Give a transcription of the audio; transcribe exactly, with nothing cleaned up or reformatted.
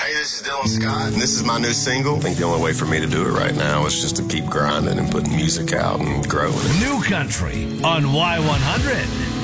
Hey, this is Dylan Scott, and this is my new single. I think the only way for me to do it right now is just to keep grinding and putting music out and growing. New Country on Y one hundred.